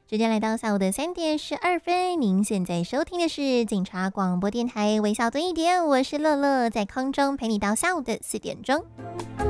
时间来到下午的3点12分，您现在收听的是警察广播电台微笑多一点，我是乐乐，在空中陪你到下午的4点钟。